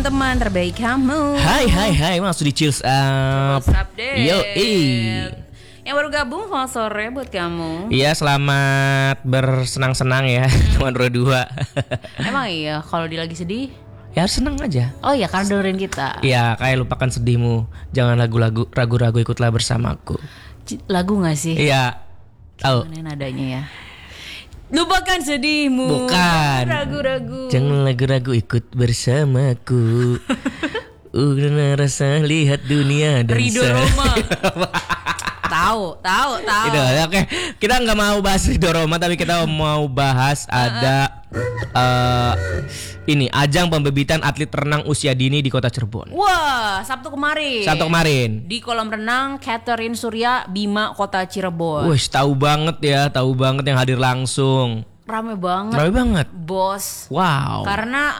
teman terbaik kamu. Hai, masuk di Chills Up. What's up, Dad? Yo, Yang baru gabung, selamat sore buat kamu. Iya, selamat bersenang-senang ya, teman Rodua. Emang iya, kalau dia lagi sedih? Ya harus senang aja. Oh iya, karena dengerin kita. Iya, kayak lupakan sedihmu. Jangan ragu-ragu ikutlah bersamaku. Lagu gak sih? Iya, tahu. Mana nadanya ya? Lupakan sedihmu. Bukan. Ragu-ragu. Jangan ragu-ragu ikut bersamaku. Karena rasa lihat dunia dan Ridho Roma. Tahu. Gitu, oke. Kita nggak mau bahas Ridho Roma, tapi kita mau bahas ada ini ajang pembebitan atlet renang usia dini di Kota Cirebon. Wah, Sabtu kemarin. Di kolam renang Catherine Surya Bima Kota Cirebon. Wih, tahu banget yang hadir langsung. Rame banget. Bos. Wow. Karena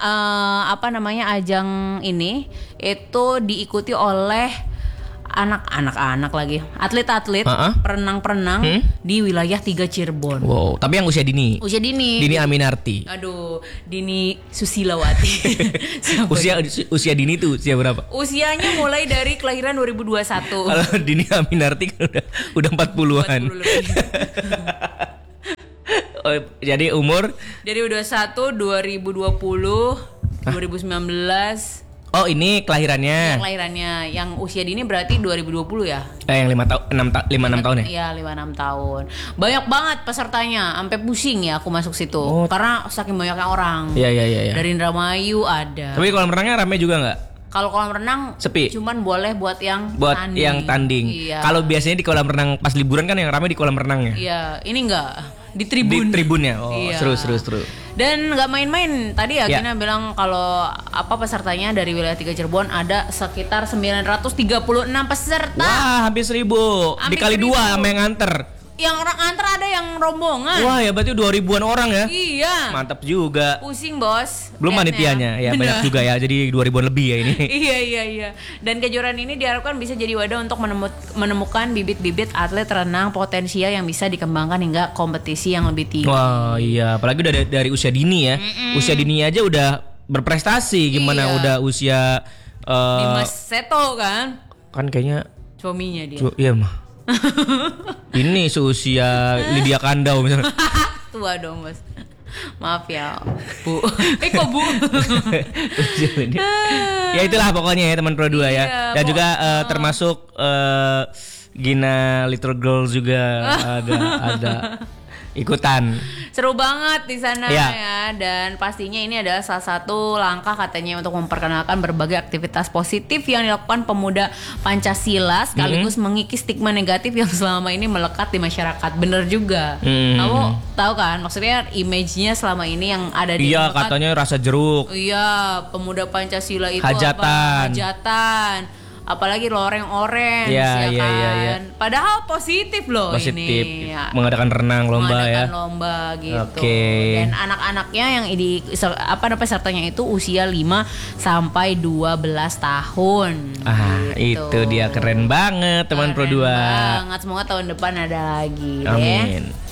ajang ini itu diikuti oleh anak-anak lagi, atlet-atlet perenang di wilayah 3 Cirebon. Wow, tapi yang usia dini. Dini Aminarti. Aduh, Dini Susilawati. usia dini tuh usia berapa? Usianya mulai dari kelahiran 2021. Kalau Dini Aminarti kan udah 40-an. 40 lebih. Oh, jadi umur dari 21, 2020, 2019. Oh, ini kelahirannya. Yang usia dini berarti 2020 ya? Yang 5-6 tahun ya? Iya, 5-6 tahun. Banyak banget pesertanya, sampai pusing ya aku masuk situ. Karena saking banyaknya orang. Iya. Dari Indramayu ada. Tapi kolam renangnya ramai juga nggak? Kalau kolam renang sepi. Cuman boleh buat yang tanding. Iya. Kalau biasanya di kolam renang pas liburan kan yang ramai di kolam renangnya. Iya, ini enggak. Di tribun. Di tribunnya. Oh, iya. Seru. Dan nggak main-main. Tadi ya Gina bilang kalau pesertanya dari wilayah 3 Cirebon ada sekitar 936 peserta. Wah, hampir 1.000. Dikali 2 sama yang nganter. Yang orang antar ada yang rombongan. Wah, ya berarti 2.000-an orang ya. Iya. Mantap juga. Pusing, Bos. Belum panitianya. Ya bener. Banyak juga ya. Jadi 2.000-an lebih ya ini. Iya. Dan kejuaraan ini diharapkan bisa jadi wadah untuk menemukan bibit-bibit atlet renang potensial yang bisa dikembangkan hingga kompetisi yang lebih tinggi. Wah, iya. Apalagi udah dari usia dini ya. Usia dini aja udah berprestasi. Gimana udah usia Dimas Seto kan? Kan kayaknya suaminya dia. Iya mah. Ini seusia Lydia Kandau misalnya. Tua dong, Mas. Maaf ya, Bu. Kok Bu? Ya itulah pokoknya ya teman Pro 2 ya. Dan juga termasuk Gina Little Girl juga ada ikutan. Seru banget di sana ya. Dan pastinya ini adalah salah satu langkah katanya untuk memperkenalkan berbagai aktivitas positif yang dilakukan pemuda Pancasila sekaligus mengikis stigma negatif yang selama ini melekat di masyarakat. Bener juga. Kamu tahu kan maksudnya image-nya selama ini yang ada di Iya, katanya rasa jeruk. Iya, pemuda Pancasila itu hajatan. Apalagi loreng-oreng ya kan. Ya. Padahal positif loh ini. Ya. Mengadakan lomba gitu. Okay. Dan anak-anaknya yang pesertanya itu usia 5 sampai 12 tahun. Gitu. Itu dia keren banget teman Pro 2. Keren banget. Semoga tahun depan ada lagi. Amin.